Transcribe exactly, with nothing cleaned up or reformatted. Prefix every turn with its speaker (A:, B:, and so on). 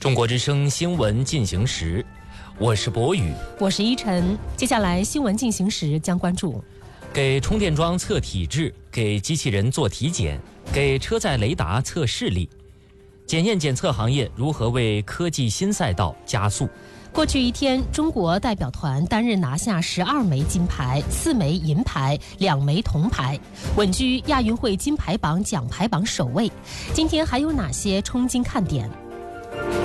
A: 中国之声新闻进行时，我是博宇，
B: 我是依晨。接下来新闻进行时将关注：
A: 给充电桩测体质，给机器人做体检，给车载雷达测视力。检验检测行业如何为科技新赛道加速？
B: 过去一天，中国代表团单日拿下十二枚金牌、四枚银牌、两枚铜牌，稳居亚运会金牌榜奖牌榜首位。今天还有哪些冲金看点？